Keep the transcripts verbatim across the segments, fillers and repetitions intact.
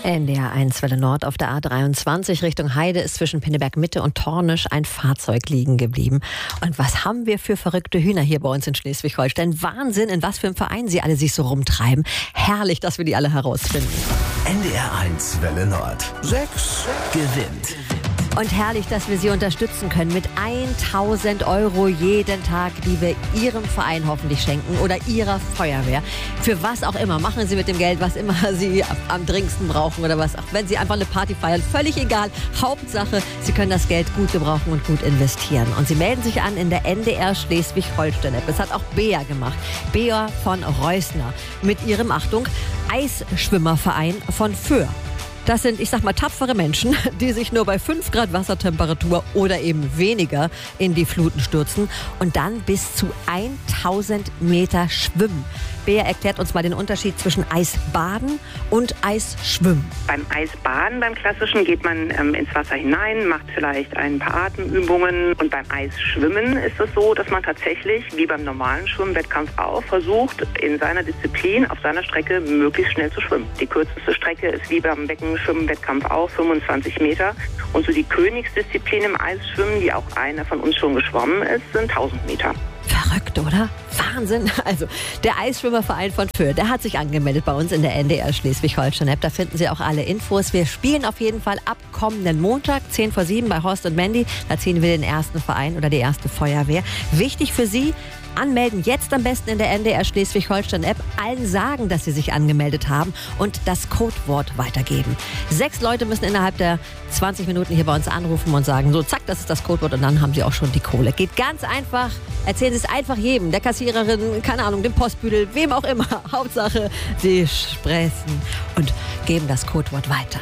N D R eins Welle Nord auf der A dreiundzwanzig Richtung Heide ist zwischen Pinneberg Mitte und Tornisch ein Fahrzeug liegen geblieben. Und was haben wir für verrückte Hühner hier bei uns in Schleswig-Holstein? Wahnsinn, in was für einem Verein sie alle sich so rumtreiben. Herrlich, dass wir die alle herausfinden. N D R eins Welle Nord. Sechs gewinnt. Und herrlich, dass wir Sie unterstützen können mit tausend Euro jeden Tag, die wir Ihrem Verein hoffentlich schenken oder Ihrer Feuerwehr. Für was auch immer. Machen Sie mit dem Geld, was immer Sie am dringendsten brauchen oder was. Auch wenn Sie einfach eine Party feiern. Völlig egal. Hauptsache, Sie können das Geld gut gebrauchen und gut investieren. Und Sie melden sich an in der N D R Schleswig-Holstein-App. Das hat auch Bea gemacht. Bea von Reusner mit ihrem, Achtung, Eisschwimmerverein von Föhr. Das sind, ich sag mal, tapfere Menschen, die sich nur bei fünf Grad Wassertemperatur oder eben weniger in die Fluten stürzen und dann bis zu tausend Meter schwimmen. Bea erklärt uns mal den Unterschied zwischen Eisbaden und Eisschwimmen. Beim Eisbaden, beim klassischen, geht man ähm, ins Wasser hinein, macht vielleicht ein paar Atemübungen. Und beim Eisschwimmen ist es so, dass man tatsächlich, wie beim normalen Schwimmwettkampf auch, versucht, in seiner Disziplin, auf seiner Strecke, möglichst schnell zu schwimmen. Die kürzeste Strecke ist wie beim Beckenschwimmwettkampf auch fünfundzwanzig Meter. Und so die Königsdisziplin im Eisschwimmen, die auch einer von uns schon geschwommen ist, sind tausend Meter. Verrückt, oder? Wahnsinn. Also, der Eisschwimmerverein von Föhr, der hat sich angemeldet bei uns in der N D R Schleswig-Holstein-App. Da finden Sie auch alle Infos. Wir spielen auf jeden Fall ab kommenden Montag, zehn vor sieben bei Horst und Mandy. Da ziehen wir den ersten Verein oder die erste Feuerwehr. Wichtig für Sie, anmelden jetzt am besten in der N D R Schleswig-Holstein-App. Allen sagen, dass Sie sich angemeldet haben und das Codewort weitergeben. Sechs Leute müssen innerhalb der zwanzig Minuten hier bei uns anrufen und sagen, so zack, das ist das Codewort und dann haben Sie auch schon die Kohle. Geht ganz einfach. Erzählen Sie es einfach jedem, der Kassiererin, keine Ahnung, dem Postbüdel, wem auch immer. Hauptsache, Sie sprechen und geben das Codewort weiter.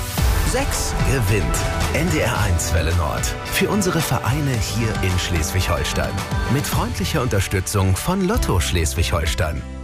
Sechs gewinnt. N D R eins Welle Nord. Für unsere Vereine hier in Schleswig-Holstein. Mit freundlicher Unterstützung von Lotto Schleswig-Holstein.